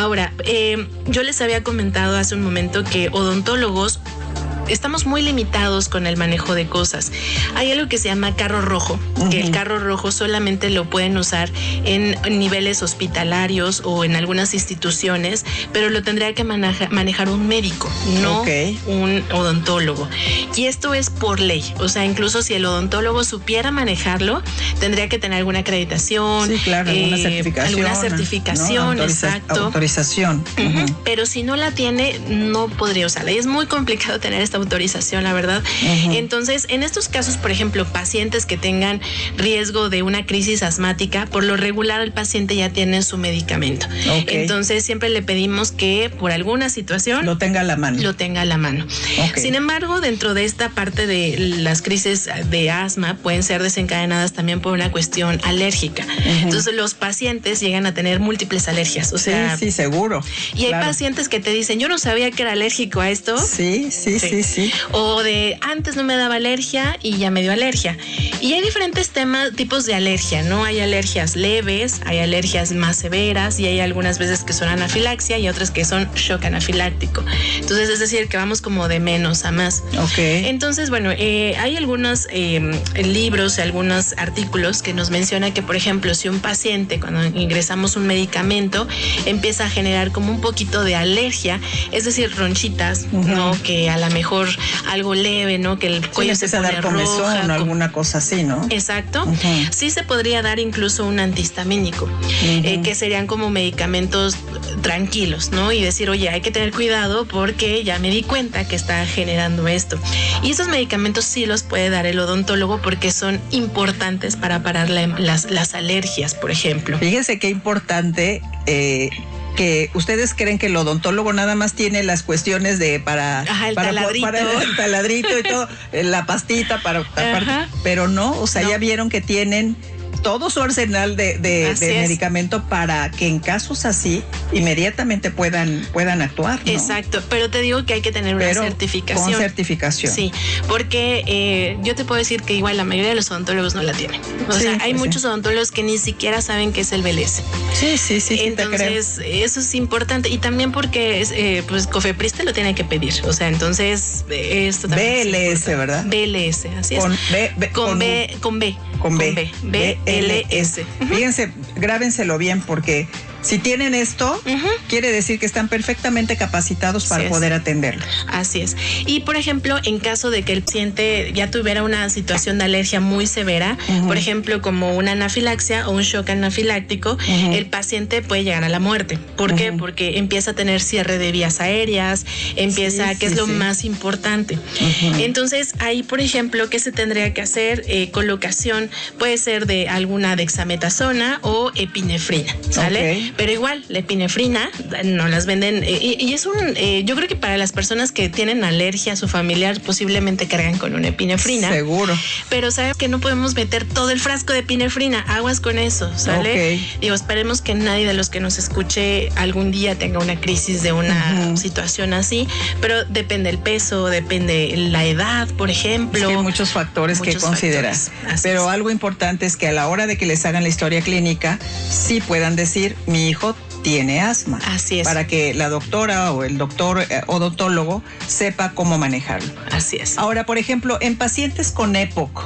Ahora, yo les había comentado hace un momento que odontólogos estamos muy limitados con el manejo de cosas. Hay algo que se llama carro rojo, que el carro rojo solamente lo pueden usar en niveles hospitalarios o en algunas instituciones, pero lo tendría que manejar un médico, no un odontólogo. Y esto es por ley. O sea, incluso si el odontólogo supiera manejarlo, tendría que tener alguna acreditación. Sí, claro, alguna certificación, ¿no? Exacto. Autorización. Pero si no la tiene, no podría usarla. Y es muy complicado tener esta autorización, la verdad. Entonces, en estos casos, por ejemplo, pacientes que tengan riesgo de una crisis asmática, por lo regular el paciente ya tiene su medicamento. Entonces, siempre le pedimos que por alguna situación lo tenga a la mano. Sin embargo, dentro de esta parte de las crisis de asma pueden ser desencadenadas también por una cuestión alérgica. Entonces, los pacientes llegan a tener múltiples alergias. O sea, sí, seguro. Y hay pacientes que te dicen, yo no sabía que era alérgico a esto. Sí. O de antes no me daba alergia y ya me dio alergia. Y hay diferentes tipos de alergia, ¿no? Hay alergias leves, hay alergias más severas y hay algunas veces que son anafilaxia y otras que son shock anafiláctico. Entonces, es decir, que vamos como de menos a más. Entonces, bueno, hay algunos libros, algunos artículos que nos mencionan que, por ejemplo, si un paciente, cuando ingresamos un medicamento, empieza a generar como un poquito de alergia, es decir, ronchitas, ¿no? Que a lo mejor algo leve, ¿no? Que el cuello se pone rojo o alguna cosa así, ¿no? Exacto. Sí se podría dar incluso un antihistamínico, que serían como medicamentos tranquilos, ¿no? Y decir, oye, hay que tener cuidado porque ya me di cuenta que está generando esto. Y esos medicamentos sí los puede dar el odontólogo porque son importantes para parar las alergias, por ejemplo. Fíjese qué importante que ustedes creen que el odontólogo nada más tiene las cuestiones de para el taladrito y todo, la pastita para pero no, o sea, ya vieron que tienen todo su arsenal de medicamento para que en casos así inmediatamente puedan actuar, ¿no? Exacto, pero te digo que hay que tener una certificación. Con certificación. Sí, porque yo te puedo decir que igual la mayoría de los odontólogos no la tienen. O sea, hay muchos odontólogos que ni siquiera saben qué es el BLS. Sí. Entonces, eso es importante. Y también porque pues COFEPRIS te lo tiene que pedir. O sea, entonces esto también BLS, ¿verdad? BLS, así es. Con B. BLS. Fíjense, grábenselo bien porque si tienen esto, quiere decir que están perfectamente capacitados para poder atenderlo. Así es. Y, por ejemplo, en caso de que el paciente ya tuviera una situación de alergia muy severa, por ejemplo, como una anafilaxia o un shock anafiláctico, el paciente puede llegar a la muerte. ¿Por qué? Porque empieza a tener cierre de vías aéreas, que es lo más importante. Entonces, ahí, por ejemplo, ¿qué se tendría que hacer? Colocación puede ser de alguna dexametasona o epinefrina, ¿sale? Pero igual, la epinefrina no las venden y es yo creo que para las personas que tienen alergia a su familiar posiblemente cargan con una epinefrina. Seguro. Pero sabes que no podemos meter todo el frasco de epinefrina, aguas con eso, ¿sale? Digo, esperemos que nadie de los que nos escuche algún día tenga una crisis de una situación así, pero depende el peso, depende la edad, por ejemplo. Es que hay muchos factores que considerar. Pero algo importante es que a la hora de que les hagan la historia clínica, sí puedan decir, mi hijo tiene asma. Así es. Para que la doctora o el doctor odontólogo sepa cómo manejarlo. Así es. Ahora, por ejemplo, en pacientes con EPOC.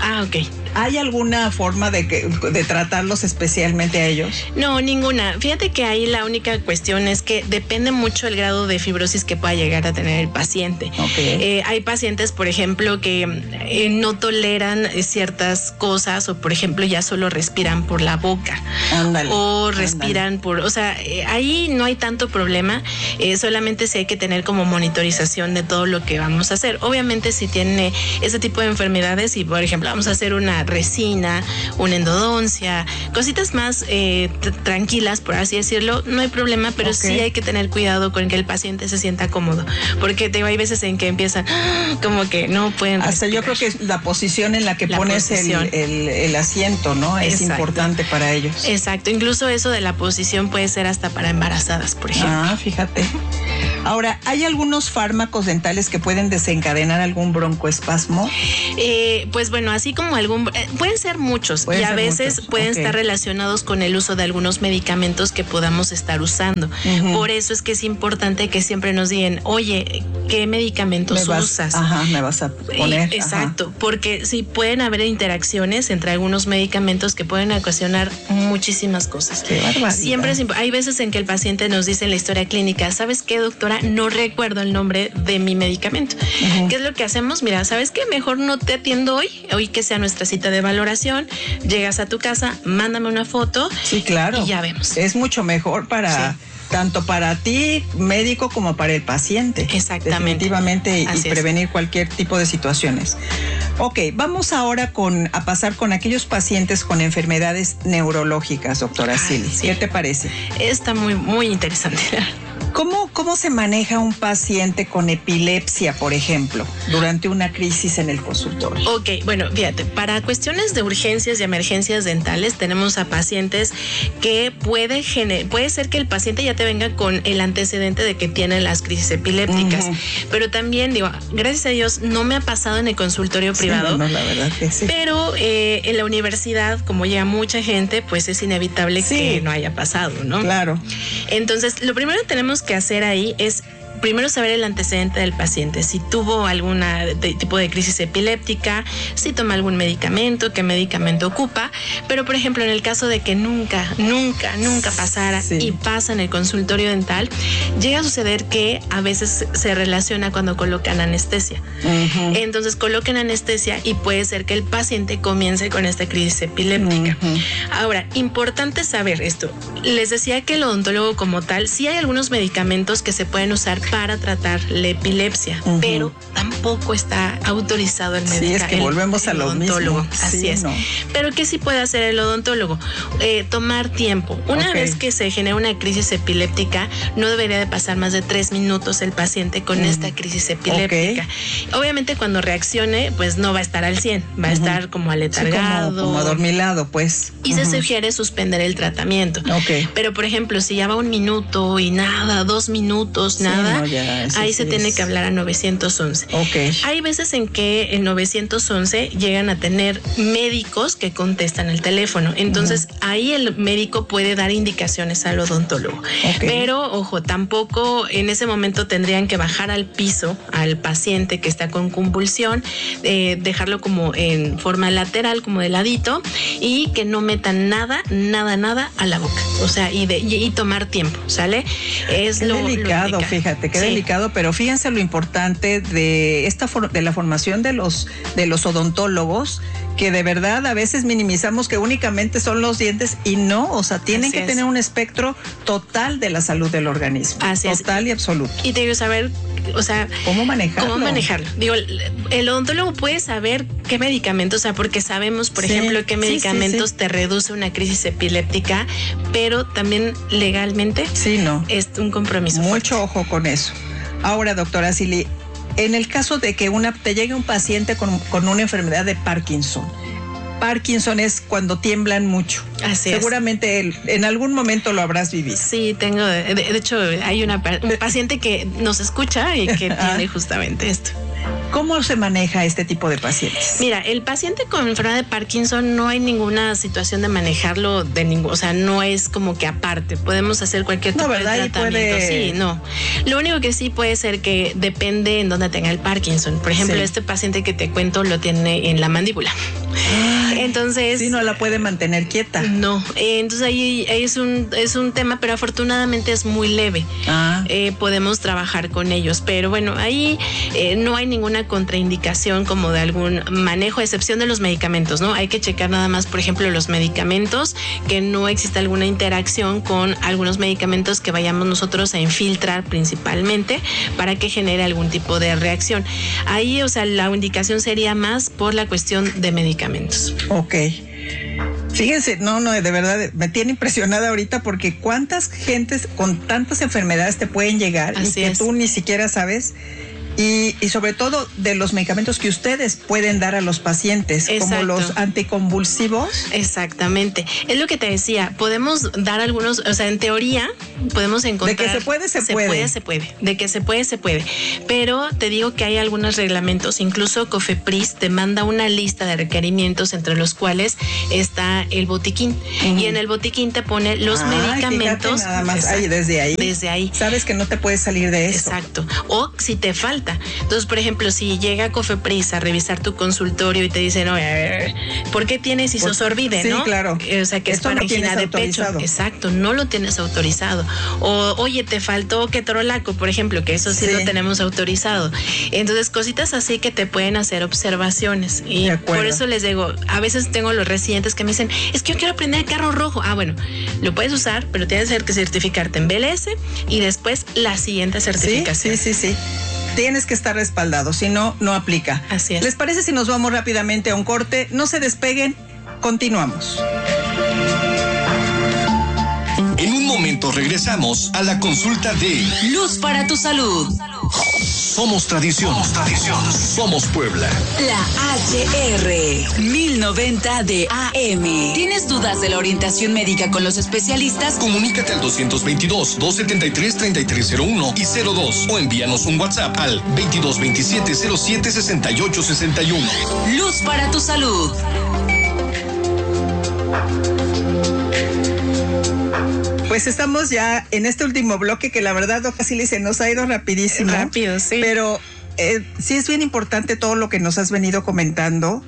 ¿Hay alguna forma de tratarlos especialmente a ellos? No, ninguna. Fíjate que ahí la única cuestión es que depende mucho el grado de fibrosis que pueda llegar a tener el paciente. Hay pacientes, por ejemplo, que no toleran ciertas cosas o, por ejemplo, ya solo respiran por la boca. O respiran por... O sea, ahí no hay tanto problema. Solamente sí hay que tener como monitorización de todo lo que vamos a hacer. Obviamente, si tiene ese tipo de enfermedades y, por ejemplo, vamos a hacer una resina, una endodoncia, cositas más tranquilas, por así decirlo, no hay problema, pero sí hay que tener cuidado con que el paciente se sienta cómodo, porque hay veces en que empiezan como que no pueden respirar. Yo creo que la posición en la que pones el asiento, ¿no? Es importante para ellos. Exacto, incluso eso de la posición puede ser hasta para embarazadas, por ejemplo. Fíjate. Ahora, ¿hay algunos fármacos dentales que pueden desencadenar algún broncoespasmo? Pues bueno, así como pueden ser muchos y a veces pueden estar relacionados con el uso de algunos medicamentos que podamos estar usando. Por eso es que es importante que siempre nos digan, oye, ¿qué medicamentos usas? Me vas a poner. Exacto, porque sí pueden haber interacciones entre algunos medicamentos que pueden ocasionar muchísimas cosas. Qué barbaridad. Siempre hay veces en que el paciente nos dice en la historia clínica, ¿sabes qué, doctora? No recuerdo el nombre de mi medicamento. ¿Qué es lo que hacemos? Mira, ¿sabes qué? Mejor no te atiendo hoy que sea nuestra cita de valoración, llegas a tu casa, mándame una foto. Sí, claro. Y ya vemos. Es mucho mejor tanto para ti, médico, como para el paciente. Exactamente. Definitivamente, y prevenir cualquier tipo de situaciones. Ok, vamos ahora a pasar con aquellos pacientes con enfermedades neurológicas, doctora Silly. ¿Qué te parece? Está muy, muy interesante. ¿Cómo se maneja un paciente con epilepsia, por ejemplo, durante una crisis en el consultorio? Ok, bueno, fíjate, para cuestiones de urgencias y emergencias dentales tenemos a pacientes que puede ser que el paciente ya te venga con el antecedente de que tiene las crisis epilépticas, pero también digo, gracias a Dios no me ha pasado en el consultorio privado. No, la verdad que sí. Pero en la universidad, como llega mucha gente, pues es inevitable que no haya pasado, ¿no? Claro. Entonces, lo primero que tenemos que hacer ahí es primero saber el antecedente del paciente, si tuvo algún tipo de crisis epiléptica, si toma algún medicamento, qué medicamento ocupa, pero por ejemplo en el caso de que nunca pasara y pasa en el consultorio dental, llega a suceder que a veces se relaciona cuando colocan anestesia. Entonces colocan anestesia y puede ser que el paciente comience con esta crisis epiléptica. Ahora, importante saber esto, les decía que el odontólogo como tal, sí hay algunos medicamentos que se pueden usar para tratar la epilepsia, pero tampoco está autorizado el medicamento. Sí, es que volvemos a lo mismo. Así es. Pero ¿qué sí puede hacer el odontólogo? Tomar tiempo. Una vez que se genera una crisis epiléptica, no debería de pasar más de 3 minutos el paciente con esta crisis epiléptica. Obviamente cuando reaccione, pues no va a estar al 100, va a estar como aletargado. Sí, como adormilado, pues. Y se sugiere suspender el tratamiento. Pero, por ejemplo, si ya va 1 minuto y nada, 2 minutos, nada, ahí se tiene que hablar a 911. Hay veces en que el 911 llegan a tener médicos que contestan el teléfono. Entonces, ahí el médico puede dar indicaciones al odontólogo. Pero, ojo, tampoco en ese momento tendrían que bajar al piso al paciente que está con convulsión, dejarlo como en forma lateral, como de ladito, y que no metan nada a la boca. O sea, y tomar tiempo, ¿sale? Es lo delicado, fíjate, qué delicado, pero fíjense lo importante de la formación de los odontólogos, que de verdad a veces minimizamos que únicamente son los dientes y no, o sea, tienen que tener un espectro total de la salud del organismo. Total y absoluto. Y te digo, saber, o sea, ¿cómo manejarlo? Digo, el odontólogo puede saber qué medicamentos, o sea, porque sabemos, por ejemplo, qué medicamentos te reduce una crisis epiléptica, pero también legalmente es un compromiso. Mucho ojo con eso. Ahora, doctora Silly, en el caso de que te llegue un paciente con una enfermedad de Parkinson. Parkinson es cuando tiemblan mucho. Así Seguramente en algún momento lo habrás vivido. Sí, tengo. De hecho, hay un paciente que nos escucha y que tiene justamente esto. ¿Cómo se maneja este tipo de pacientes? Mira, el paciente con enfermedad de Parkinson no hay ninguna situación de manejarlo o sea, no es como que aparte, podemos hacer cualquier tipo de tratamiento. Sí, no. Lo único que sí puede ser que depende en dónde tenga el Parkinson. Por ejemplo, este paciente que te cuento lo tiene en la mandíbula. Entonces, sí, no la puede mantener quieta. No, entonces ahí es un tema, pero afortunadamente es muy leve. Podemos trabajar con ellos, pero bueno, ahí no hay ninguna contraindicación como de algún manejo, a excepción de los medicamentos, ¿no? Hay que checar nada más, por ejemplo, los medicamentos, que no exista alguna interacción con algunos medicamentos que vayamos nosotros a infiltrar principalmente para que genere algún tipo de reacción. Ahí, o sea, la indicación sería más por la cuestión de medicamentos. Fíjense, de verdad, me tiene impresionada ahorita porque cuántas gentes con tantas enfermedades te pueden llegar y que tú ni siquiera sabes. Y sobre todo de los medicamentos que ustedes pueden dar a los pacientes, como los anticonvulsivos. Exactamente. Es lo que te decía, podemos dar algunos, o sea, en teoría podemos encontrar... De que se puede. De que se puede. Pero te digo que hay algunos reglamentos, incluso COFEPRIS te manda una lista de requerimientos entre los cuales está el botiquín. Y en el botiquín te pone los medicamentos. Nada más, desde ahí. Desde ahí. Sabes que no te puedes salir de eso. Exacto. O si te falta. Entonces, por ejemplo, si llega COFEPRIS a revisar tu consultorio y te dicen, oye, ¿por qué tienes isosorbide? Sí, ¿no? claro. O sea, que esto es para no angina de pecho. Exacto, no lo tienes autorizado. O, oye, te faltó ketorolaco, por ejemplo, que eso sí lo tenemos autorizado. Entonces, cositas así que te pueden hacer observaciones. Y por eso les digo, a veces tengo los residentes que me dicen, es que yo quiero aprender el carro rojo. Bueno, lo puedes usar, pero tienes que certificarte en BLS y después la siguiente certificación. Sí. Tienes que estar respaldado, si no, no aplica. Así es. ¿Les parece si nos vamos rápidamente a un corte? No se despeguen, continuamos. En un momento regresamos a la consulta de Luz para tu salud. Somos tradición. Somos Puebla. La HR 1090 de AM. ¿Tienes dudas de la orientación médica con los especialistas? Comunícate al 222-273-3301 y 02 o envíanos un WhatsApp al 2227-076861. Luz para tu salud. Pues estamos ya en este último bloque que la verdad, Doc Cecilia, se nos ha ido rapidísimo. Rápido, sí. Pero sí es bien importante todo lo que nos has venido comentando.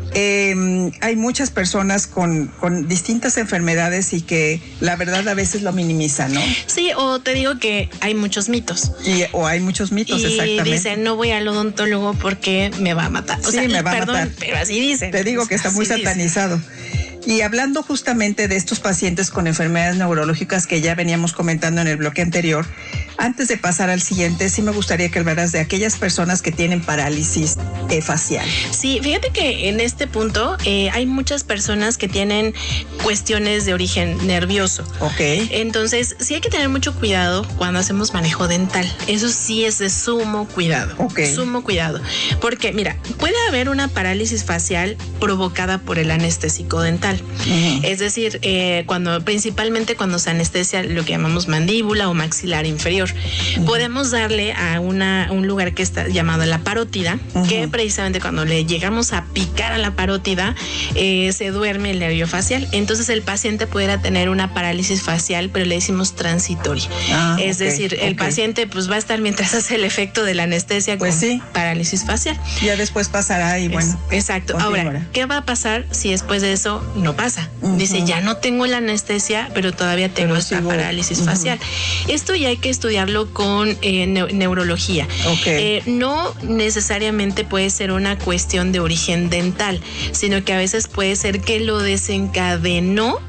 Hay muchas personas con distintas enfermedades y que la verdad a veces lo minimizan, ¿no? Sí, o te digo que hay muchos mitos. O hay muchos mitos, exactamente. Y dicen, no voy al odontólogo porque me va a matar. O sea, me va a matar. Pero así dicen. Te digo que está muy satanizado. Y hablando justamente de estos pacientes con enfermedades neurológicas que ya veníamos comentando en el bloque anterior, antes de pasar al siguiente, sí me gustaría que hablaras de aquellas personas que tienen parálisis facial. Sí, fíjate que en este punto hay muchas personas que tienen cuestiones de origen nervioso. Ok. Entonces, sí hay que tener mucho cuidado cuando hacemos manejo dental. Eso sí es de sumo cuidado. Ok. Sumo cuidado. Porque, mira, puede haber una parálisis provocada por el anestésico dental. Es decir, principalmente cuando se anestesia lo que llamamos mandíbula o maxilar inferior, podemos darle a un lugar que está llamado la parótida, que precisamente cuando le llegamos a picar a la parótida se duerme el nervio facial. Entonces el paciente pudiera tener una parálisis facial, pero le decimos transitoria. Es decir, el paciente pues va a estar mientras hace el efecto de la anestesia con parálisis facial. Ya después pasará y bueno. Exacto. Ahora, ¿qué va a pasar si después de eso no pasa? Dice, ya no tengo la anestesia, pero todavía tengo esta parálisis facial. Esto ya hay que estudiarlo con neurología. No necesariamente puede ser una cuestión de origen dental, sino que a veces puede ser que lo desencadenó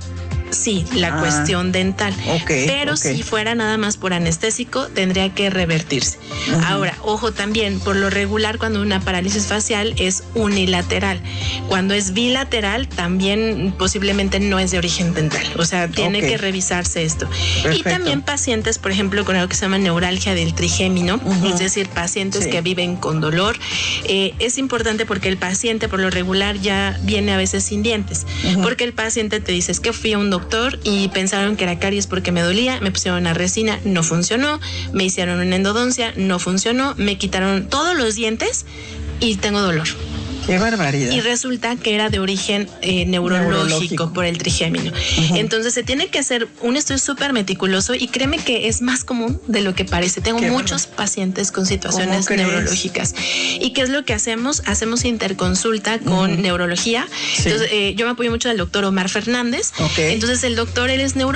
la cuestión dental. Pero si fuera nada más por anestésico, tendría que revertirse. Ahora, ojo también, por lo regular cuando una parálisis facial es unilateral. Cuando es bilateral, también posiblemente no es de origen dental. O sea, tiene que revisarse esto. Y también pacientes, por ejemplo, con algo que se llama neuralgia del trigémino, es decir, pacientes que viven con dolor. Es importante porque el paciente, por lo regular, ya viene a veces sin dientes. Porque el paciente te dice, es que fui a un doctor y pensaron que era caries porque me dolía, me pusieron una resina, no funcionó, me hicieron una endodoncia, no funcionó, me quitaron todos los dientes y tengo dolor. ¡Qué barbaridad! Y resulta que era de origen neurológico por el trigémino. Entonces se tiene que hacer un estudio súper meticuloso y créeme que es más común de lo que parece. Tengo muchos pacientes con situaciones neurológicas. ¿Y qué es lo que hacemos? Hacemos interconsulta con neurología. Entonces yo me apoyo mucho del doctor Omar Fernández. Entonces el doctor, él es neurólogo.